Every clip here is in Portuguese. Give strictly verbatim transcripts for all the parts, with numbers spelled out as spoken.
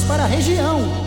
para a região.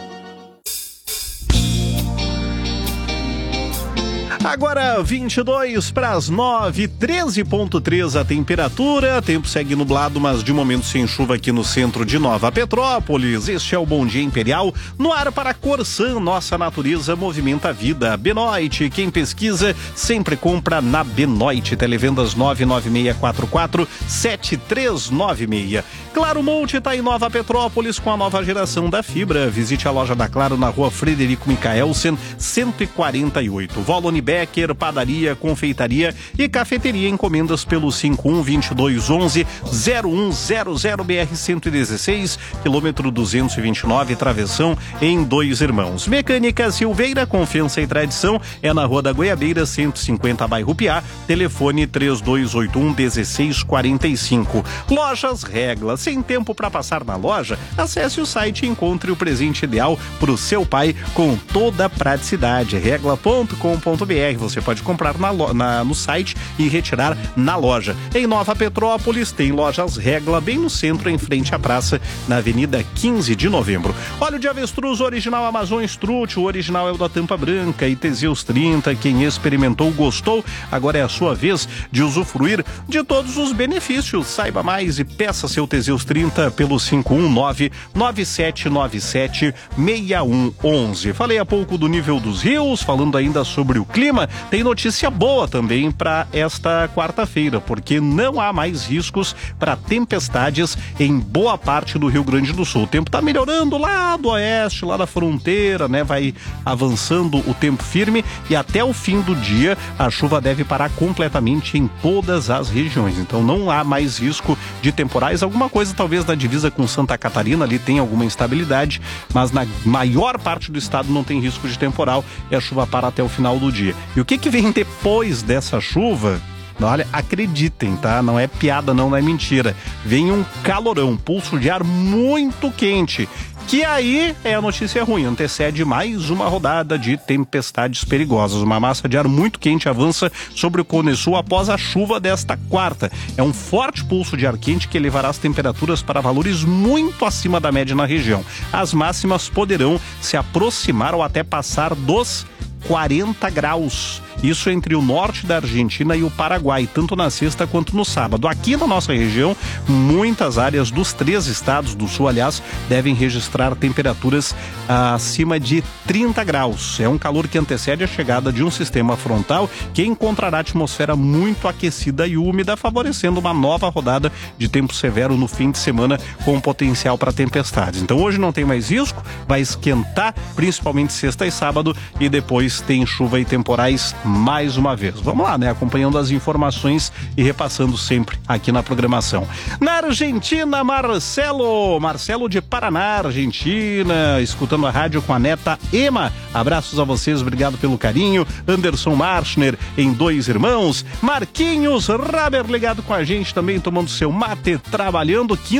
Agora vinte e dois para as nove, treze ponto três a temperatura, tempo segue nublado, mas de momento sem chuva aqui no centro de Nova Petrópolis. Este é o Bom Dia Imperial, no ar para Corsan, nossa natureza movimenta a vida. Benoit, quem pesquisa sempre compra na Benoit. Televendas nove nove seis quatro quatro sete três nove seis. Claro Monte está em Nova Petrópolis com a nova geração da fibra. Visite a loja da Claro na rua Frederico Michaelsen, cento e quarenta e oito. Volone Becker, padaria, confeitaria e cafeteria. Encomendas pelo cinco um dois dois um um zero um zero zero B R cento e dezesseis, quilômetro duzentos e vinte e nove, travessão em Dois Irmãos. Mecânica Silveira, confiança e tradição, é na Rua da Goiabeira, cento e cinquenta, bairro Piá. Telefone três dois oito um um seis quatro cinco. Lojas Regla, sem tempo para passar na loja? Acesse o site e encontre o presente ideal para o seu pai com toda a praticidade. regla ponto com ponto b r. Você pode comprar na, na, no site e retirar na loja. Em Nova Petrópolis tem Lojas Regla, bem no centro, em frente à praça, na Avenida quinze de novembro. Óleo de avestruz original Amazon Strut, o original é o da tampa branca, e Teseus trinta, quem experimentou gostou, agora é a sua vez de usufruir de todos os benefícios. Saiba mais e peça seu Teseus trinta pelo cinco um nove nove sete nove sete seis um um um. Falei há pouco do nível dos rios, falando ainda sobre o clima, tem notícia boa também para esta quarta-feira, porque não há mais riscos para tempestades em boa parte do Rio Grande do Sul. O tempo está melhorando lá do oeste, lá da fronteira, né? Vai avançando o tempo firme e até o fim do dia a chuva deve parar completamente em todas as regiões. Então não há mais risco de temporais. Alguma coisa talvez na divisa com Santa Catarina ali tem alguma instabilidade, mas na maior parte do estado não tem risco de temporal e a chuva para até o final do dia. E o que que vem depois dessa chuva? Olha, acreditem, tá? Não é piada, não, não é mentira. Vem um calorão, pulso de ar muito quente, que aí é a notícia ruim, antecede mais uma rodada de tempestades perigosas. Uma massa de ar muito quente avança sobre o Cone Sul após a chuva desta quarta. É um forte pulso de ar quente que elevará as temperaturas para valores muito acima da média na região. As máximas poderão se aproximar ou até passar dos quarenta graus. Isso entre o norte da Argentina e o Paraguai, tanto na sexta quanto no sábado. Aqui na nossa região, muitas áreas dos três estados do sul, aliás, devem registrar temperaturas ah, acima de trinta graus. É um calor que antecede a chegada de um sistema frontal que encontrará a atmosfera muito aquecida e úmida, favorecendo uma nova rodada de tempo severo no fim de semana com potencial para tempestades. Então hoje não tem mais risco, vai esquentar, principalmente sexta e sábado, e depois tem chuva e temporais mais uma vez. Vamos lá, né? Acompanhando as informações e repassando sempre aqui na programação. Na Argentina, Marcelo, Marcelo de Paraná, Argentina, escutando a rádio com a neta Ema. Abraços a vocês, obrigado pelo carinho. Anderson Marchner em Dois Irmãos. Marquinhos Raber ligado com a gente também, tomando seu mate, trabalhando.